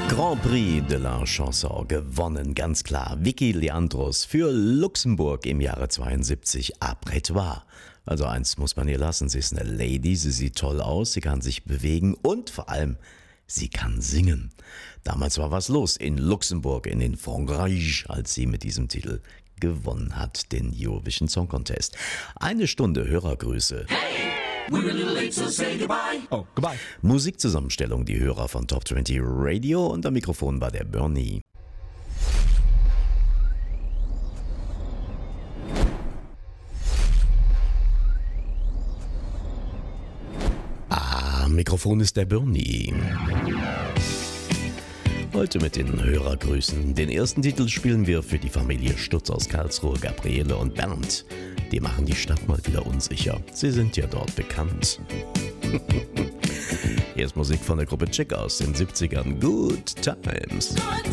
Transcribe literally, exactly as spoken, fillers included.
Grand Prix de la Chanson gewonnen, ganz klar. Vicky Leandros für Luxemburg im Jahre zweiundsiebzig. Après-toi. Also eins muss man ihr lassen, sie ist eine Lady, sie sieht toll aus, sie kann sich bewegen und vor allem, sie kann singen. Damals war was los in Luxemburg, in den Frankreich, als sie mit diesem Titel gewonnen hat, den Eurovision Song Contest. Eine Stunde Hörergrüße. We're a little late, so say goodbye. Oh, goodbye. Musikzusammenstellung, die Hörer von Top zwanzig Radio und am Mikrofon war der Bernie. Ah, Mikrofon ist der Bernie. Heute mit den Hörergrüßen. Den ersten Titel spielen wir für die Familie Stutz aus Karlsruhe, Gabriele und Bernd. Die machen die Stadt mal wieder unsicher. Sie sind ja dort bekannt. Hier ist Musik von der Gruppe Chick aus den siebzigern. Good Times. Good